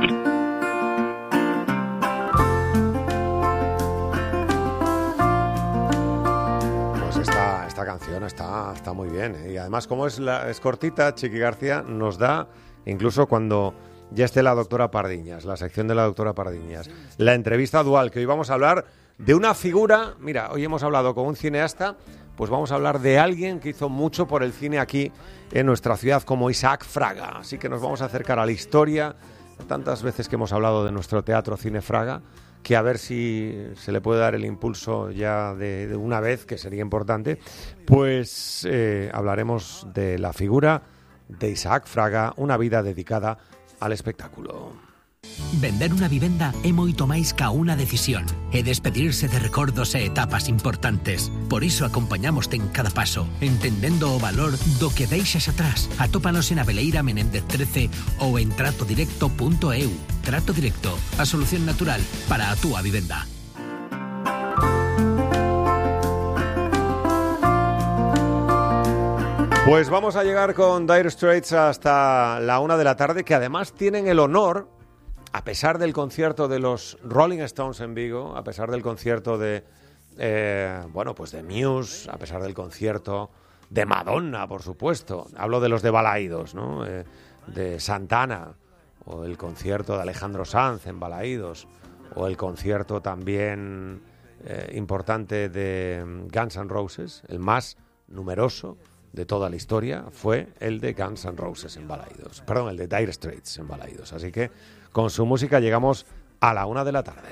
Esta canción está, está muy bien, ¿eh? Y además como es, la, es cortita, Chiqui García nos da, incluso cuando ya esté la doctora Pardiñas, la sección de la doctora Pardiñas, la entrevista dual, que hoy vamos a hablar de una figura. Mira, hoy hemos hablado con un cineasta, pues vamos a hablar de alguien que hizo mucho por el cine aquí en nuestra ciudad, como Isaac Fraga. Así que nos vamos a acercar a la historia, tantas veces que hemos hablado de nuestro teatro Cine Fraga, que a ver si se le puede dar el impulso ya de, de una vez, que sería importante, pues eh, hablaremos de la figura de Isaac Fraga, una vida dedicada al espectáculo. Vender unha vivenda é moito máis ca unha decisión, é despedirse de recordos e etapas importantes. Por iso acompañamoste en cada paso, entendendo o valor do que deixas atrás. Atópanos en Abeleira Menéndez trece ou en trato directo punto e u. Trato Directo, a solución natural para a túa vivenda. Pues vamos a llegar con Dire Straits hasta la una de la tarde, que además tienen el honor, a pesar del concierto de los Rolling Stones en Vigo, a pesar del concierto de, eh, bueno, pues de Muse, a pesar del concierto de Madonna, por supuesto. Hablo de los de Balaídos, ¿no? Eh, de Santana, o el concierto de Alejandro Sanz en Balaídos, o el concierto también eh, importante de Guns N' Roses, el más numeroso de toda la historia, fue el de Guns N' Roses en Balaídos. Perdón, el de Dire Straits en Balaídos. Así que con su música llegamos a la una de la tarde.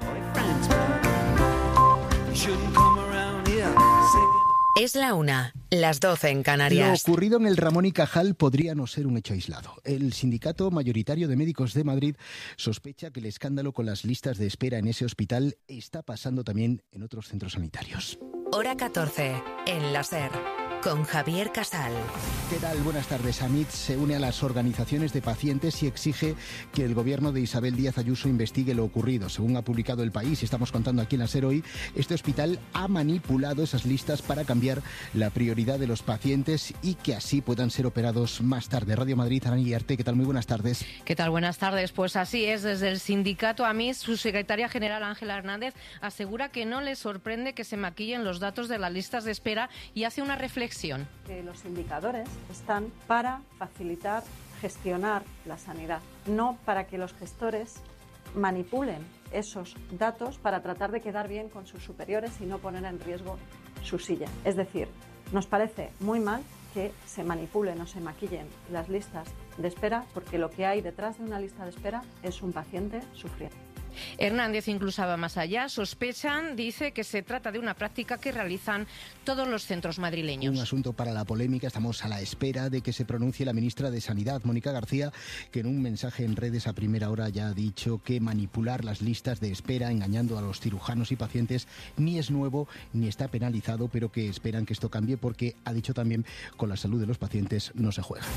Es la una, las doce en Canarias. Lo ocurrido en el Ramón y Cajal podría no ser un hecho aislado. El sindicato mayoritario de médicos de Madrid sospecha que el escándalo con las listas de espera en ese hospital está pasando también en otros centros sanitarios. Hora catorce, en la SER, con Javier Casal. ¿Qué tal? Buenas tardes. AMIT se une a las organizaciones de pacientes y exige que el gobierno de Isabel Díaz Ayuso investigue lo ocurrido. Según ha publicado El País, y estamos contando aquí en la SER hoy, este hospital ha manipulado esas listas para cambiar la prioridad de los pacientes y que así puedan ser operados más tarde. Radio Madrid, Arani Guillarte, ¿qué tal? Muy buenas tardes. ¿Qué tal? Buenas tardes. Pues así es. Desde el sindicato AMIT, su secretaria general Ángela Hernández asegura que no le sorprende que se maquillen los datos de las listas de espera y hace una reflexión. Que los indicadores están para facilitar, gestionar la sanidad, no para que los gestores manipulen esos datos para tratar de quedar bien con sus superiores y no poner en riesgo su silla. Es decir, nos parece muy mal que se manipulen o se maquillen las listas de espera, porque lo que hay detrás de una lista de espera es un paciente sufriendo. Hernández incluso va más allá. Sospechan, dice, que se trata de una práctica que realizan todos los centros madrileños. Un asunto para la polémica. Estamos a la espera de que se pronuncie la ministra de Sanidad, Mónica García, que en un mensaje en redes a primera hora ya ha dicho que manipular las listas de espera engañando a los cirujanos y pacientes ni es nuevo ni está penalizado, pero que esperan que esto cambie porque, ha dicho también, con la salud de los pacientes no se juega.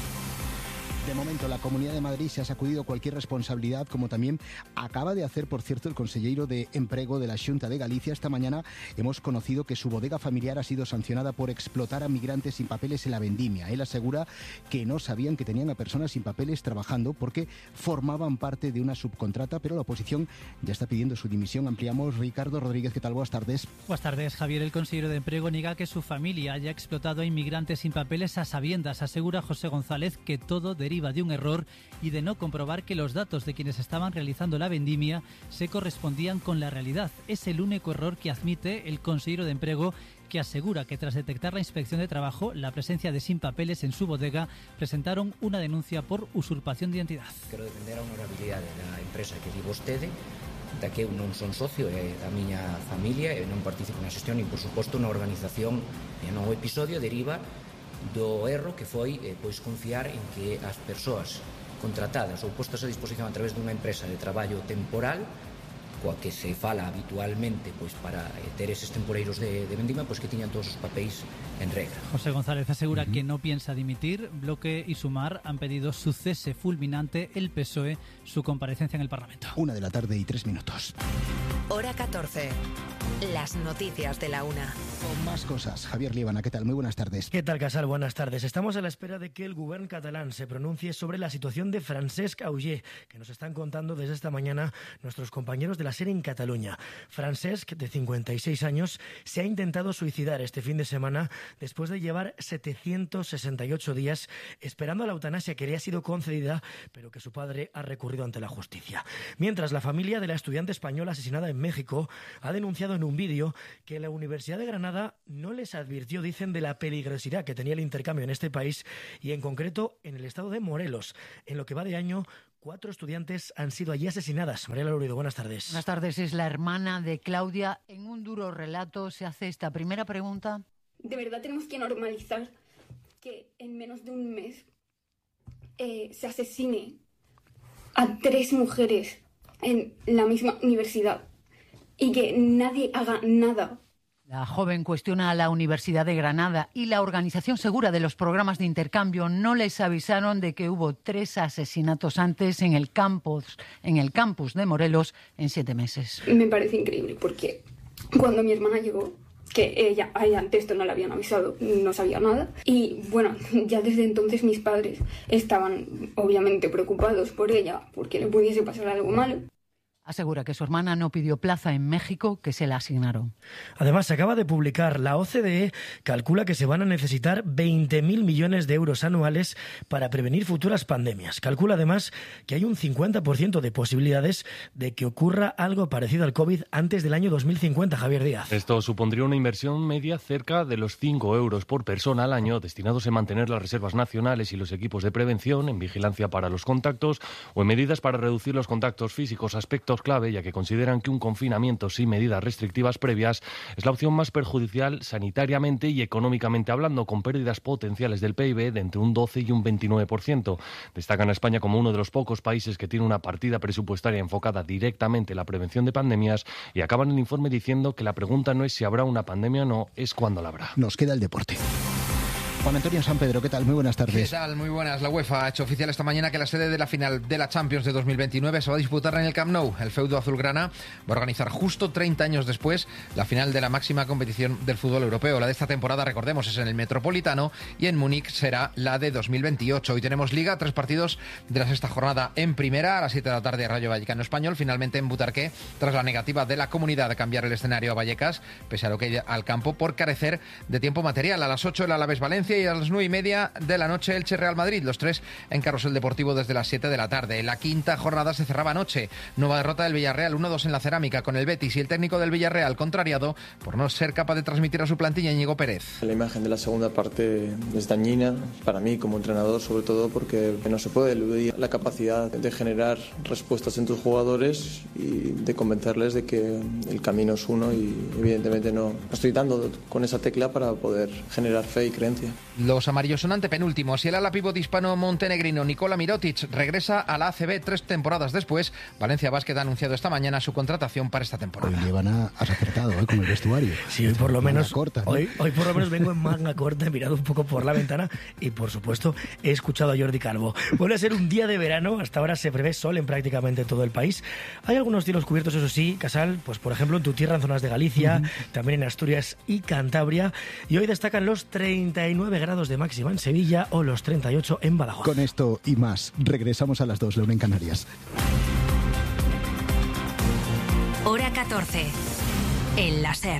De momento, la Comunidad de Madrid se ha sacudido cualquier responsabilidad, como también acaba de hacer, por cierto, el consejero de Emprego de la Xunta de Galicia. Esta mañana hemos conocido que su bodega familiar ha sido sancionada por explotar a migrantes sin papeles en la vendimia. Él asegura que no sabían que tenían a personas sin papeles trabajando porque formaban parte de una subcontrata, pero la oposición ya está pidiendo su dimisión. Ampliamos. Ricardo Rodríguez, ¿qué tal? Buenas tardes. Buenas tardes, Javier. El consejero de Emprego niega que su familia haya explotado a inmigrantes sin papeles a sabiendas. Asegura José González que todo deriva de un error y de no comprobar que los datos de quienes estaban realizando la vendimia se correspondían con la realidad. Es el único error que admite el consejero de Emprego, que asegura que tras detectar la Inspección de Trabajo la presencia de sin papeles en su bodega, presentaron una denuncia por usurpación de identidad. Quero defender a honorabilidade da empresa que di vostede, da que eu non son socio, é da miña familia, e non participo na xestión, e por suposto na organización. E no episodio deriva do erro que foi eh, pois confiar en que as persoas contratadas ou postas a disposición a través dunha empresa de traballo temporal, coa que se fala habitualmente pois para eh, ter eses temporeiros de, de vendima, pois que tiñan todos os papéis en regra. José González asegura uh-huh. que no piensa dimitir. Bloque y Sumar han pedido su cese fulminante. El P S O E su comparecencia en el Parlamento. Una de la tarde y tres minutos. Hora catorce. Las noticias de la una. Con más cosas. Javier Líbana, ¿qué tal? Muy buenas tardes. ¿Qué tal, Casal? Buenas tardes. Estamos a la espera de que el gobierno catalán se pronuncie sobre la situación de Francesc Auger, que nos están contando desde esta mañana nuestros compañeros de la SER en Cataluña. Francesc, de cincuenta y seis años, se ha intentado suicidar este fin de semana después de llevar setecientos sesenta y ocho días esperando a la eutanasia que le ha sido concedida, pero que su padre ha recurrido ante la justicia. Mientras, la familia de la estudiante española asesinada en México ha denunciado en un vídeo que la Universidad de Granada no les advirtió, dicen, de la peligrosidad que tenía el intercambio en este país y en concreto en el estado de Morelos. En lo que va de año, cuatro estudiantes han sido allí asesinadas. Mariela Lourido, buenas tardes. Buenas tardes. Es la hermana de Claudia. En un duro relato se hace esta primera pregunta. De verdad tenemos que normalizar que en menos de un mes eh, se asesine a tres mujeres en la misma universidad y que nadie haga nada. La joven cuestiona a la Universidad de Granada y la Organización Segura de los Programas de Intercambio. No les avisaron de que hubo tres asesinatos antes en el campus, en el campus de Morelos en siete meses. Me parece increíble porque cuando mi hermana llegó, que ella, a ella antes esto no le habían avisado, no sabía nada. Y bueno, ya desde entonces mis padres estaban obviamente preocupados por ella porque le pudiese pasar algo malo. Asegura que su hermana no pidió plaza en México, que se la asignaron. Además, se acaba de publicar, la O C D E calcula que se van a necesitar veinte mil millones de euros anuales para prevenir futuras pandemias. Calcula además que hay un cincuenta por ciento de posibilidades de que ocurra algo parecido al COVID antes del año dos mil cincuenta, Javier Díaz. Esto supondría una inversión media cerca de los cinco euros por persona al año, destinados en mantener las reservas nacionales y los equipos de prevención, en vigilancia para los contactos o en medidas para reducir los contactos físicos, aspectos clave, ya que consideran que un confinamiento sin medidas restrictivas previas es la opción más perjudicial sanitariamente y económicamente hablando, con pérdidas potenciales del P I B de entre un doce y un veintinueve por ciento. Destacan a España como uno de los pocos países que tiene una partida presupuestaria enfocada directamente en la prevención de pandemias y acaban el informe diciendo que la pregunta no es si habrá una pandemia o no, es cuándo la habrá. Nos queda el deporte. Juan Antonio San Pedro, ¿qué tal? Muy buenas tardes. ¿Qué tal? Muy buenas. La UEFA ha hecho oficial esta mañana que la sede de la final de la Champions de dos mil veintinueve se va a disputar en el Camp Nou. El feudo azulgrana va a organizar justo treinta años después la final de la máxima competición del fútbol europeo. La de esta temporada, recordemos, es en el Metropolitano y en Múnich será la de dos mil veintiocho. Hoy tenemos Liga, tres partidos de la sexta jornada en primera. A las siete de la tarde, Rayo Vallecano Español. Finalmente en Butarque, tras la negativa de la comunidad de cambiar el escenario a Vallecas, pese a lo que hay al campo, por carecer de tiempo material. A las ocho el Alavés Valencia. Valencia y a las nueve y media de la noche Elche Real Madrid, los tres en Carrusel Deportivo desde las siete de la tarde. La quinta jornada se cerraba anoche. Nueva derrota del Villarreal, uno dos en la Cerámica con el Betis y el técnico del Villarreal contrariado por no ser capaz de transmitir a su plantilla Íñigo Pérez. La imagen de la segunda parte es dañina para mí como entrenador, sobre todo porque no se puede eludir la capacidad de generar respuestas en tus jugadores y de convencerles de que el camino es uno y evidentemente no estoy dando con esa tecla para poder generar fe y creencia. Los amarillos son antepenúltimos y el ala pívot hispano montenegrino Nikola Mirotic regresa a la A C B tres temporadas después. Valencia Basket ha anunciado esta mañana su contratación para esta temporada. Hoy llevan a, has acertado ¿eh? Con el vestuario. Sí, hoy por lo menos corta, ¿no? hoy, hoy por lo menos vengo en manga corta, he mirado un poco por la ventana y por supuesto he escuchado a Jordi Calvo. Vuelve a ser un día de verano, hasta ahora se prevé sol en prácticamente todo el país. Hay algunos cielos cubiertos, eso sí, Casal, pues por ejemplo en tu tierra, en zonas de Galicia, uh-huh. también en Asturias y Cantabria, y hoy destacan los treinta y nueve grados de máxima en Sevilla o los treinta y ocho en Badajoz. Con esto y más, regresamos a las dos, la una en Canarias. Hora catorce. El láser.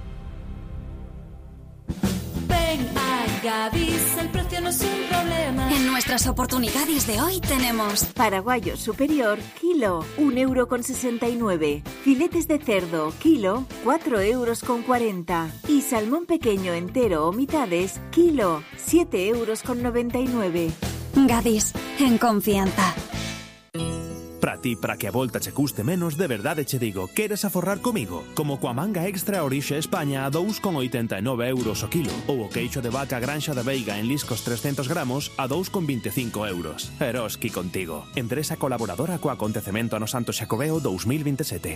Ven a Gadis, el precio no es un problema. En nuestras oportunidades de hoy tenemos paraguayo superior, kilo, un euro con sesenta y nueve. Filetes de cerdo, kilo, cuatro euros con cuarenta. Y salmón pequeño entero o mitades, kilo, siete euros con noventa y nueve. Gadis, en confianza. Para ti, para que a volta che custe menos, de verdade che digo, queres aforrar comigo? Como coa manga extra Orixe España a dous con oitenta e nove euros o kilo, ou o queixo de vaca Granxa da Veiga en liscos trescentos gramos a dous con vinte e cinco euros. Eroski contigo. Empresa colaboradora co acontecemento ano Santo Xacobeo dous mil veintisiete.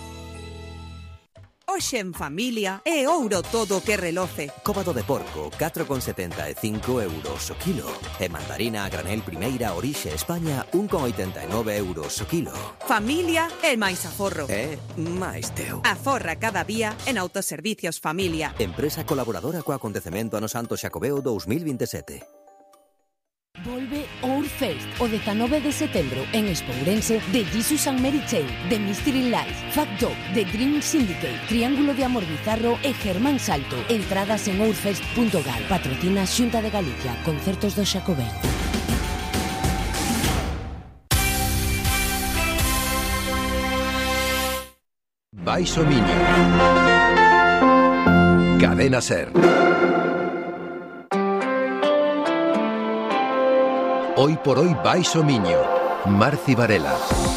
Hoxe en familia é ouro todo que reloce. Cóbado de porco, catro con setenta e cinco euros o kilo. E mandarina a granel primeira Orixe España, un con oitenta e nove euros o kilo. Familia é máis aforro. É máis teu. Aforra cada día en Autoservicios Familia. Empresa colaboradora co acontecemento ano Santo Xacobeo dous mil veintisiete. Volve Ourfest o dezanove de setembro en Espourense de Jesus and Mary Chain, The Mystery Lies, Fact Dog, The Dream Syndicate, Triángulo de Amor Bizarro e Germán Salto. Entradas en ourfest punto gal. Patrocina Xunta de Galicia. Concertos do Xacobeo. Baixo Miño. Cadena Ser. Hoy por hoy Baixo Miño. Marci Varela.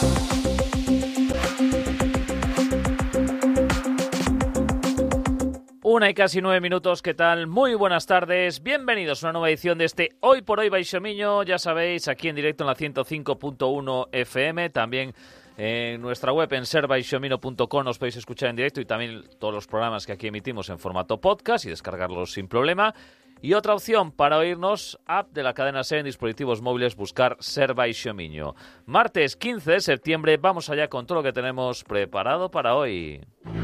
Una y casi nueve minutos, ¿qué tal? Muy buenas tardes, bienvenidos a una nueva edición de este Hoy por Hoy Baixo Miño, ya sabéis, aquí en directo en la ciento cinco punto uno F M, también en nuestra web en ser baixo miño punto com os podéis escuchar en directo y también todos los programas que aquí emitimos en formato podcast y descargarlos sin problema. Y otra opción para oírnos, app de la cadena SER en dispositivos móviles, buscar Ser Baixo Miño. Martes quince de septiembre, vamos allá con todo lo que tenemos preparado para hoy.